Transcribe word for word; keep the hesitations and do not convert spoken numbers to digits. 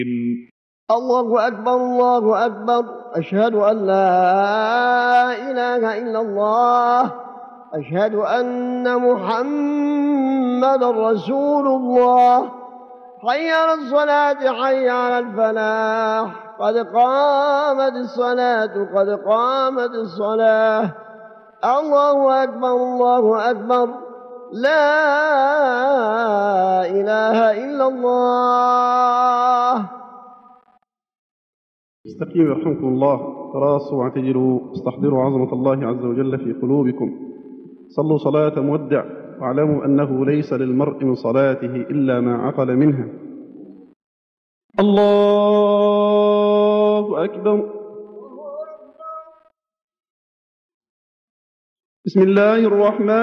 الله أكبر الله أكبر أشهد أن لا إله إلا الله أشهد أن محمد رسول الله حي على الصلاة حي على الفلاح قد قامت الصلاة قد قامت الصلاة الله أكبر الله أكبر لا إله إلا الله. استقيموا يرحمكم الله، تراصوا واعتدلوا، استحضروا عظمة الله عز وجل في قلوبكم، صلوا صلاة مودع، واعلموا أنه ليس للمرء من صلاته إلا ما عقل منها. الله أكبر. بسم الله الرحمن